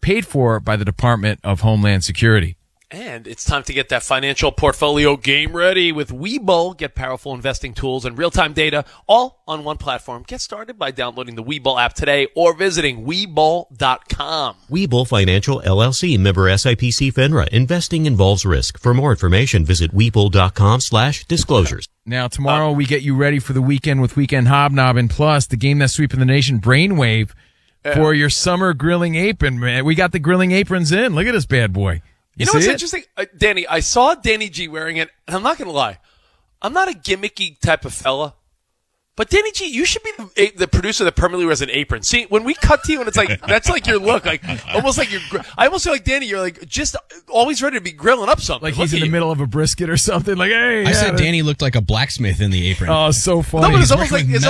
paid for by the Department of Homeland Security. And it's time to get that financial portfolio game ready with Webull. Get powerful investing tools and real-time data all on one platform. Get started by downloading the Webull app today or visiting Webull.com. Webull Financial LLC, member SIPC FINRA. Investing involves risk. For more information, visit Webull.com/disclosures. Now, tomorrow we get you ready for the weekend with Weekend Hobnobbing, plus the game that's sweeping the nation, Brainwave, for your summer grilling apron. Man, we got the grilling aprons in. Look at this bad boy. You know what's interesting? Danny, I saw Danny G wearing it, and I'm not going to lie. I'm not a gimmicky type of fella. But Danny G, you should be the producer that permanently wears an apron. See, when we cut to you and it's like, that's like your look. Like, almost like I almost feel like, Danny, you're like just always ready to be grilling up something. Like he's in the middle of a brisket or something. Like, hey. I said Danny looked like a blacksmith in the apron. Oh, so funny. No, but it's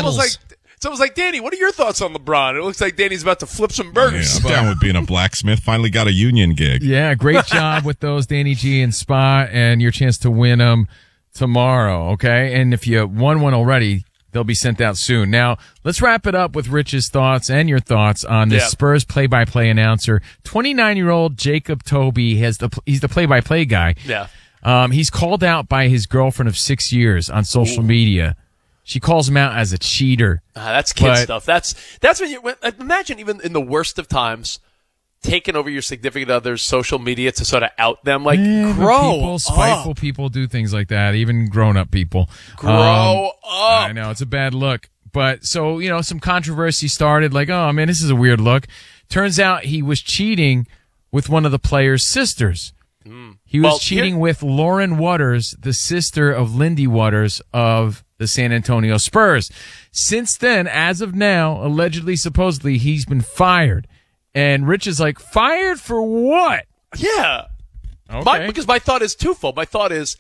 almost like, Danny, what are your thoughts on LeBron? It looks like Danny's about to flip some burgers. Yeah, I'm down with being a blacksmith. Finally got a union gig. Yeah, great job with those, Danny G and Spa, and your chance to win them tomorrow, okay? And if you won one already, they'll be sent out soon. Now, let's wrap it up with Rich's thoughts and your thoughts on this Spurs play-by-play announcer. 29-year-old Jacob Toby, he's the play-by-play guy. Yeah. He's called out by his girlfriend of 6 years on social media. She calls him out as a cheater. That's kid stuff. That's when imagine even in the worst of times, taking over your significant other's social media to sort of out them. Like, grow up. Spiteful people do things like that, even grown-up people. Grow up. I know, it's a bad look. But so, some controversy started like, oh, man, this is a weird look. Turns out he was cheating with one of the players' sisters. He was cheating with Lauren Waters, the sister of Lindy Waters of the San Antonio Spurs. Since then, as of now, allegedly, supposedly, he's been fired. And Rich is like, fired for what? Yeah. Okay. Because my thought is twofold. My thought is,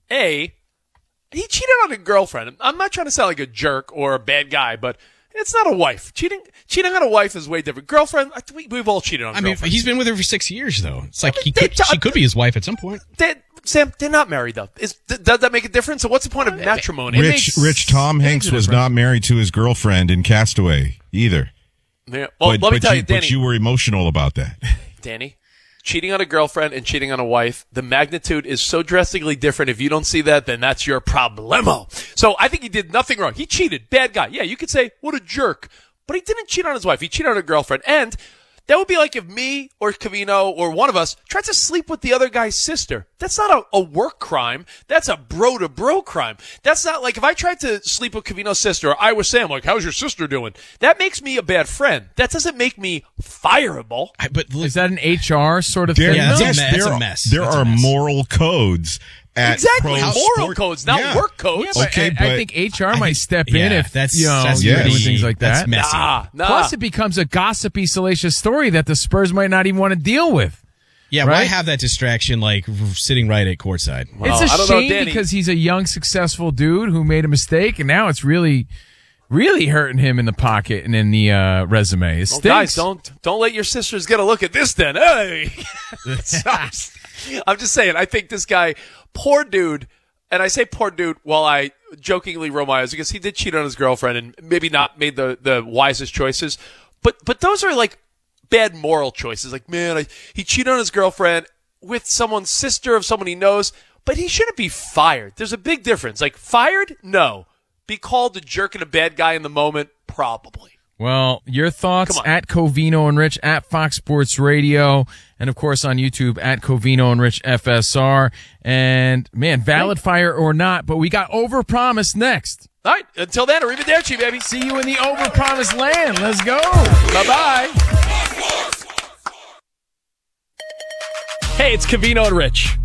A, he cheated on a girlfriend. I'm not trying to sound like a jerk or a bad guy, but it's not a wife. Cheating on a wife is way different. Girlfriend, we've all cheated on girlfriends. I mean, he's been with her for 6 years, though. It's like she could be his wife at some point. Sam, they're not married, though. Does that make a difference? So what's the point of matrimony? Rich Tom Hanks was not married to his girlfriend in Castaway either. Yeah. Well, let me tell you, Danny. But you were emotional about that. Danny, cheating on a girlfriend and cheating on a wife, the magnitude is so drastically different. If you don't see that, then that's your problemo. So I think he did nothing wrong. He cheated. Bad guy. Yeah, you could say, what a jerk. But he didn't cheat on his wife. He cheated on a girlfriend. And that would be like if me or Covino or one of us tried to sleep with the other guy's sister. That's not a work crime. That's a bro-to-bro crime. That's not like if I tried to sleep with Covino's sister or I was Sam, like, how's your sister doing? That makes me a bad friend. That doesn't make me fireable. But is that an HR sort of thing? Yeah, that's a mess. There are moral codes. Exactly, moral codes, not work codes. Yeah, but I think HR might step in if you're doing things like that. That's messy. Nah. Plus, it becomes a gossipy, salacious story that the Spurs might not even want to deal with. Yeah, right? Why have that distraction like sitting right at courtside? Well, it's a shame because he's a young, successful dude who made a mistake, and now it's really hurting him in the pocket and in the resume. It stinks. Guys, don't let your sisters get a look at this. Then, hey, I'm just saying. I think this guy, poor dude, and I say poor dude while I jokingly roll my eyes because he did cheat on his girlfriend and maybe not made the wisest choices. But those are like bad moral choices. Like, man, he cheated on his girlfriend with someone's sister of someone he knows, but he shouldn't be fired. There's a big difference. Like, fired? No. Be called a jerk and a bad guy in the moment? Probably. Well, your thoughts at Covino and Rich, at Fox Sports Radio, and of course on YouTube at Covino and Rich FSR. And man, valid fire or not, but we got Overpromise next. All right, until then, arrivederci, baby. See you in the Overpromise land. Let's go. Bye-bye. Hey, it's Covino and Rich.